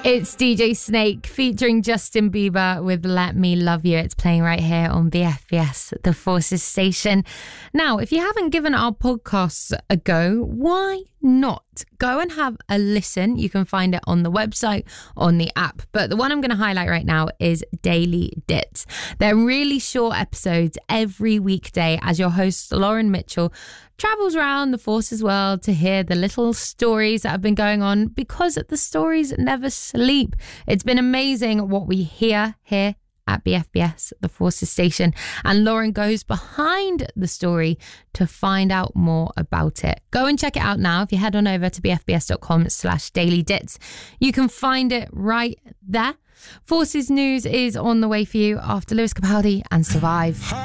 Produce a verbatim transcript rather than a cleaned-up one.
It's D J Snake featuring Justin Bieber with Let Me Love You. It's playing right here on B F B S, the Forces station. Now, if you haven't given our podcasts a go, why not? Go and have a listen. You can find it on the website, on the app. But the one I'm going to highlight right now is Daily Dits. They're really short episodes every weekday as your host, Lauren Mitchell, travels around the Forces world to hear the little stories that have been going on, because the stories never sleep. It's been amazing what we hear here at B F B S, the Forces station, and Lauren goes behind the story to find out more about it. Go and check it out now. If you head on over to bfbs.com slash daily dits, you can find it right there. Forces news is on the way for you after Lewis Capaldi and Survive.